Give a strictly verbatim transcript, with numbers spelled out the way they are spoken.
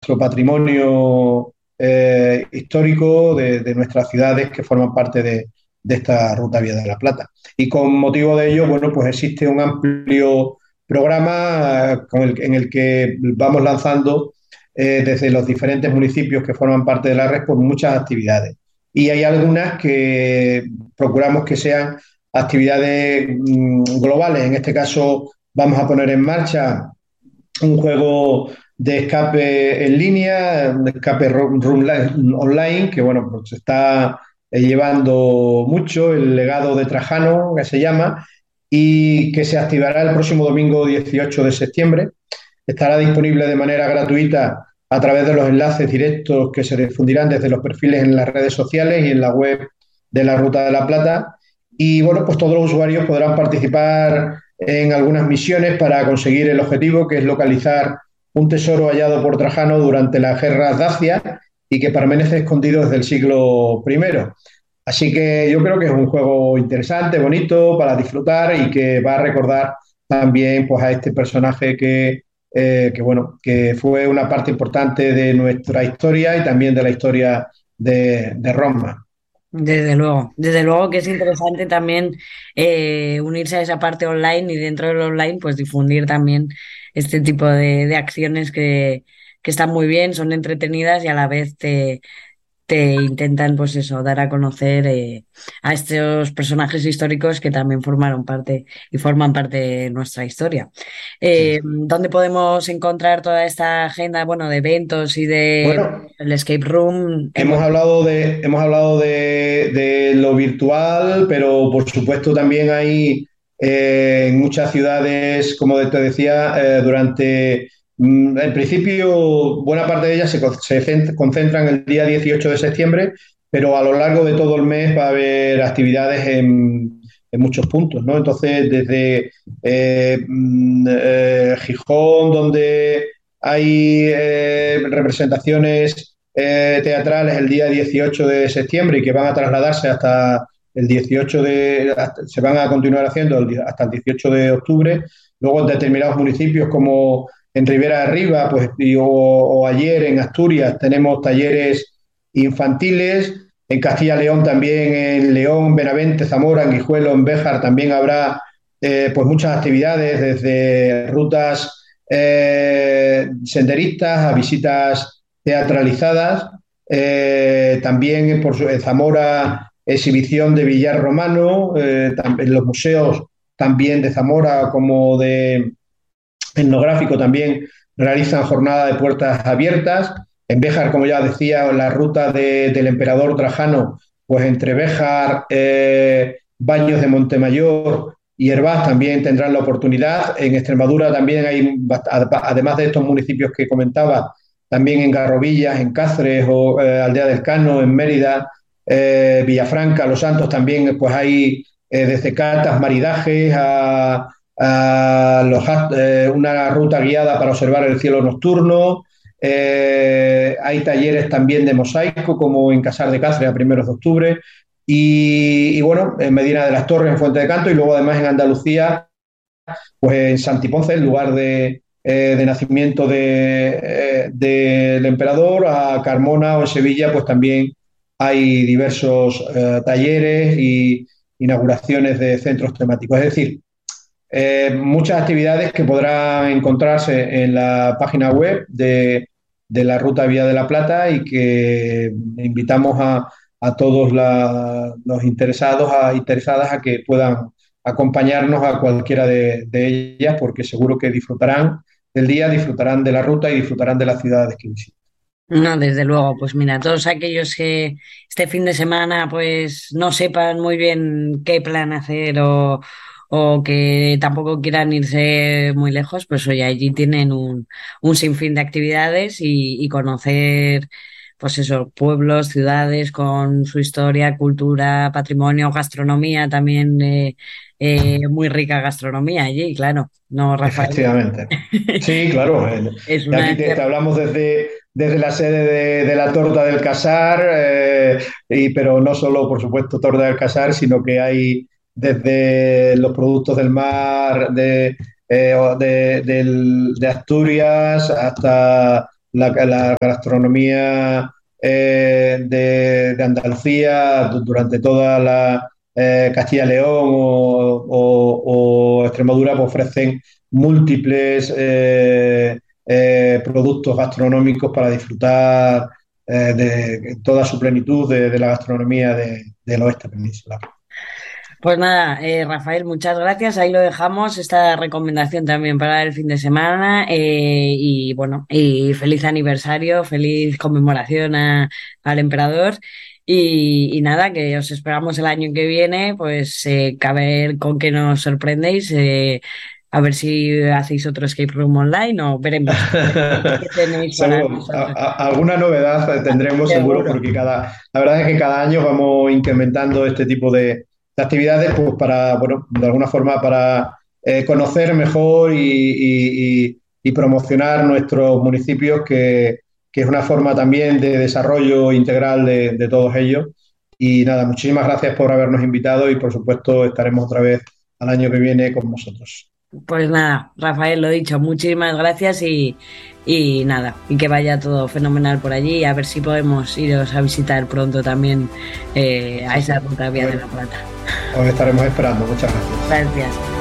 nuestro patrimonio eh, histórico de, de nuestras ciudades que forman parte de, de esta Ruta Vía de la Plata. Y con motivo de ello, bueno, pues existe un amplio programa eh, con el- en el que vamos lanzando eh, desde los diferentes municipios que forman parte de la red por muchas actividades. Y hay algunas que procuramos que sean actividades mm, globales. En este caso, vamos a poner en marcha un juego de escape en línea, un escape room, room li- online, que bueno, pues se está eh, llevando mucho, el legado de Trajano, que se llama, y que se activará el próximo domingo dieciocho de septiembre. Estará disponible de manera gratuita a través de los enlaces directos que se difundirán desde los perfiles en las redes sociales y en la web de la Ruta de la Plata. Y bueno, pues todos los usuarios podrán participar en algunas misiones para conseguir el objetivo, que es localizar un tesoro hallado por Trajano durante las guerras dacias y que permanece escondido desde el siglo primero. Así que yo creo que es un juego interesante, bonito para disfrutar y que va a recordar también pues, a este personaje que, eh, que, bueno, que fue una parte importante de nuestra historia y también de la historia de, de Roma. Desde luego, desde luego que es interesante también eh, unirse a esa parte online y dentro del online pues difundir también este tipo de, de acciones que, que están muy bien, son entretenidas y a la vez te, te intentan, pues eso, dar a conocer eh, a estos personajes históricos que también formaron parte y forman parte de nuestra historia. Sí. Eh, ¿dónde podemos encontrar toda esta agenda, bueno, de eventos y de Bueno, el escape room en hemos web? hablado de, hemos hablado de, de lo virtual, pero por supuesto también hay eh, en muchas ciudades, como te decía, eh, durante, mm, en principio, buena parte de ellas se, co- se cent- concentran el día dieciocho de septiembre, pero a lo largo de todo el mes va a haber actividades en, en muchos puntos, ¿no? Entonces, desde eh, mm, eh, Gijón, donde hay eh, representaciones eh, teatrales el día dieciocho de septiembre y que van a trasladarse hasta el dieciocho de, hasta- se van a continuar haciendo el di- hasta el dieciocho de octubre. Luego en determinados municipios como en Ribera de Arriba, pues, y- o, o ayer en Asturias tenemos talleres infantiles. En Castilla y León también, en León, Benavente, Zamora, en Guijuelo, en Béjar también habrá eh, pues muchas actividades, desde rutas eh, senderistas a visitas teatralizadas. Eh, también por su- en Zamora, exhibición de billar romano, eh, tam- en los museos también de Zamora como de etnográfico también realizan jornada de puertas abiertas. En Béjar, como ya decía, la ruta de- del emperador Trajano, pues entre Béjar, eh, Baños de Montemayor y Hervás también tendrán la oportunidad. En Extremadura también hay, además de estos municipios que comentaba, también en Garrovillas, en Cáceres o eh, Aldea del Cano, en Mérida, eh, Villafranca, Los Santos también, pues hay eh, desde catas, maridajes a a los, eh, una ruta guiada para observar el cielo nocturno. Eh, hay talleres también de mosaico, como en Casar de Cáceres a primeros de octubre. Y, y, bueno, en Medina de las Torres, en Fuente de Canto, y luego además en Andalucía, pues en Santiponce, el lugar de, eh, de nacimiento de, eh, del emperador, a Carmona o en Sevilla, pues también hay diversos eh, talleres y inauguraciones de centros temáticos. Es decir, eh, muchas actividades que podrán encontrarse en la página web de, de la Ruta Vía de la Plata y que invitamos a, a todos la- los interesados a, interesadas a que puedan acompañarnos a cualquiera de, de ellas porque seguro que disfrutarán del día, disfrutarán de la ruta y disfrutarán de las ciudades que visitan. No, desde luego, pues mira, todos aquellos que este fin de semana pues no sepan muy bien qué plan hacer o, o que tampoco quieran irse muy lejos, pues hoy allí tienen un, un sinfín de actividades y, y conocer, pues eso, pueblos, ciudades con su historia, cultura, patrimonio, gastronomía, también eh, eh, muy rica gastronomía allí, claro, ¿no, Rafael? Efectivamente. Sí, claro. eh, Es y una aquí te, te hablamos desde, desde la sede de, de la torta del Casar, eh, y, pero no solo, por supuesto, torta del Casar, sino que hay desde los productos del mar de, eh, o de, del- de Asturias hasta la, la gastronomía eh, de, de Andalucía durante toda la eh, Castilla y León o, o- o Extremadura, pues ofrecen múltiples eh, eh, productos gastronómicos para disfrutar eh, de toda su plenitud de, de la gastronomía de, del oeste peninsular. Pues nada, eh, Rafael, muchas gracias. Ahí lo dejamos, esta recomendación también para el fin de semana. Eh, y bueno, y feliz aniversario, feliz conmemoración a- al emperador. Y, y nada, que os esperamos el año que viene, pues eh, que a ver con qué nos sorprendéis. Eh, a ver si hacéis otro escape room online o veremos qué tenéis para Seguro, a- nosotros. a- alguna novedad tendremos seguro Seguro. porque cada, la verdad es que cada año vamos incrementando este tipo de, de actividades pues para, bueno, de alguna forma para eh, conocer mejor y, y- y- y promocionar nuestros municipios, que, que es una forma también de desarrollo integral de, de todos ellos. Y nada, muchísimas gracias por habernos invitado y por supuesto estaremos otra vez al año que viene con vosotros. Pues nada, Rafael, lo dicho, muchísimas gracias y, y nada, y que vaya todo fenomenal por allí y a ver si podemos iros a visitar pronto también eh, a Sí, sí. esa ruta Vía Os de la Plata. os estaremos esperando. Muchas gracias. Gracias.